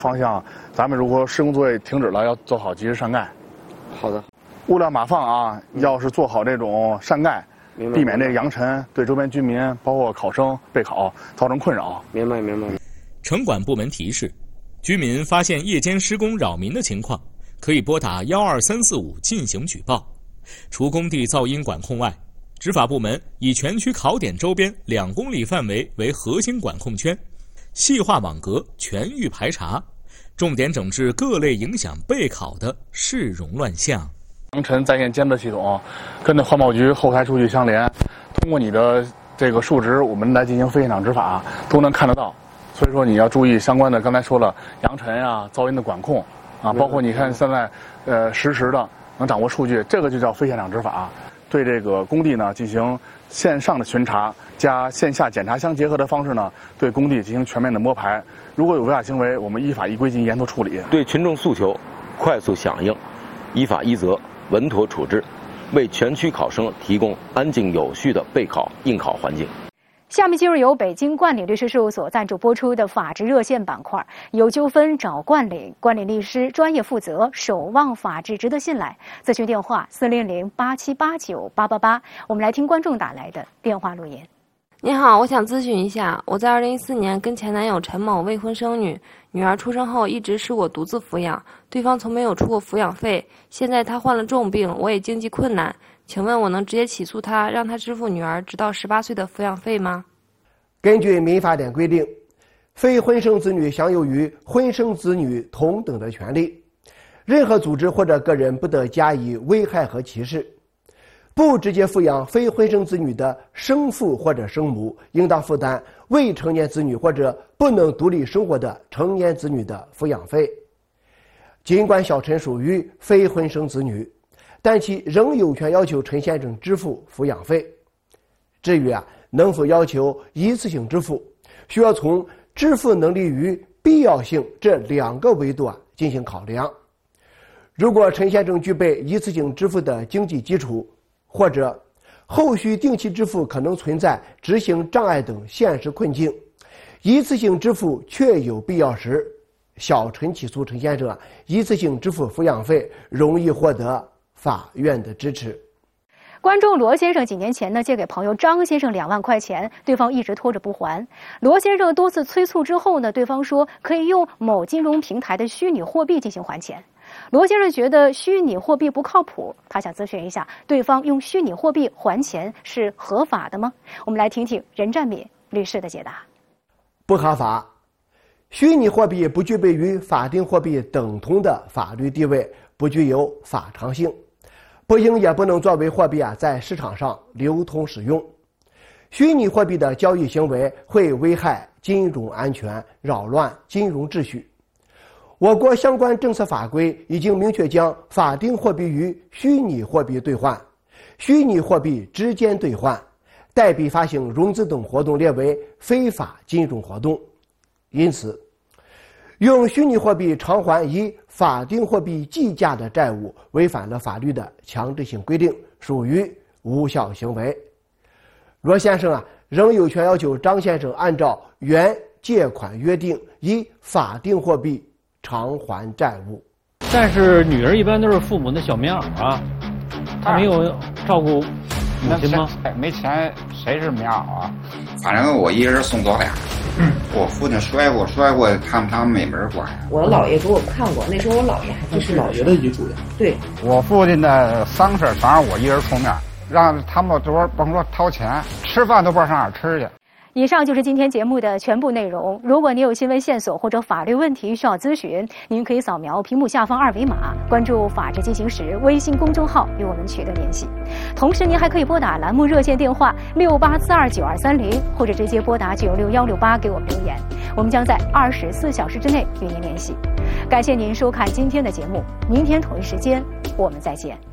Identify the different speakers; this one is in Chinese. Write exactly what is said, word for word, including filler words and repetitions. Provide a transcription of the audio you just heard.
Speaker 1: 方向，咱们如果施工作业停止了，要做好及时上盖。
Speaker 2: 好的。
Speaker 1: 物料码放啊，要是做好这种上盖，避免这个扬尘对周边居民，包括考生备考造成困扰。
Speaker 2: 明白明白。
Speaker 3: 城管部门提示，居民发现夜间施工扰民的情况，可以拨打幺二三四五进行举报。除工地噪音管控外，执法部门以全区考点周边两公里范围为核心管控圈，细化网格，全域排查，重点整治各类影响备考的市容乱象。
Speaker 1: 扬尘在线监测系统跟那环保局后台数据相连，通过你的这个数值，我们来进行非现场执法，都能看得到。所以说你要注意相关的，刚才说了扬尘啊、噪音的管控啊，包括你看现在呃实时的能掌握数据，这个就叫非现场执法。对这个工地呢进行线上的巡查加线下检查相结合的方式呢，对工地进行全面的摸排。如果有违法行为，我们依法依规进行严肃处理。
Speaker 4: 对群众诉求快速响应，依法依责，稳妥处置，为全区考生提供安静有序的备考应考环境。
Speaker 5: 下面进入由北京冠岭律师事务所赞助播出的法治热线板块，有纠纷找冠岭，冠岭律师专业负责，守望法治，值得信赖。咨询电话四零零八七八九八八八。我们来听观众打来的电话录音。
Speaker 6: 您好，我想咨询一下，我在二零一四年跟前男友陈某未婚生女，女儿出生后一直是我独自抚养，对方从没有出过抚养费。现在他患了重病，我也经济困难，请问我能直接起诉他，让他支付女儿直到十八岁的抚养费吗？
Speaker 7: 根据民法典规定，非婚生子女享有与婚生子女同等的权利，任何组织或者个人不得加以危害和歧视。不直接抚养非婚生子女的生父或者生母，应当负担未成年子女或者不能独立生活的成年子女的抚养费。尽管小陈属于非婚生子女，但其仍有权要求陈先生支付抚养费。至于啊，能否要求一次性支付，需要从支付能力与必要性这两个维度啊进行考量。如果陈先生具备一次性支付的经济基础，或者后续定期支付可能存在执行障碍等现实困境，一次性支付确有必要时，小陈起诉陈先生啊一次性支付抚养费，容易获得法院的支持。
Speaker 5: 观众罗先生几年前呢借给朋友张先生两万块钱，对方一直拖着不还。罗先生多次催促之后呢，对方说可以用某金融平台的虚拟货币进行还钱。罗先生觉得虚拟货币不靠谱，他想咨询一下，对方用虚拟货币还钱是合法的吗？我们来听听任占敏律师的解答。
Speaker 7: 不合法。虚拟货币不具备与法定货币等同的法律地位，不具有法偿性，不应也不能作为货币啊在市场上流通使用。虚拟货币的交易行为会危害金融安全，扰乱金融秩序。我国相关政策法规已经明确将法定货币与虚拟货币兑换、虚拟货币之间兑换、代币发行、融资等活动列为非法金融活动。因此，用虚拟货币偿还以法定货币计价的债务，违反了法律的强制性规定，属于无效行为。罗先生啊，仍有权要求张先生按照原借款约定，以法定货币偿还债务。
Speaker 8: 但是女儿一般都是父母的小棉袄啊，她没有照顾母亲吗？
Speaker 9: 没钱谁是棉袄啊？反正我一人送走俩。嗯，我父亲摔过，摔过看不上没门管。
Speaker 10: 我姥爷给我看过，那时候我姥爷还
Speaker 11: 那是姥爷的遗嘱呀。
Speaker 10: 对，
Speaker 9: 我父亲的丧事反正我一人出面，让他们多甭说掏钱，吃饭都不知道上哪儿吃去。
Speaker 5: 以上就是今天节目的全部内容。如果您有新闻线索或者法律问题需要咨询，您可以扫描屏幕下方二维码，关注法治进行时微信公众号与我们取得联系。同时您还可以拨打栏目热线电话六八四二九二三零，或者直接拨打九六幺六八给我们留言，我们将在二十四小时之内与您联系。感谢您收看今天的节目，明天同一时间我们再见。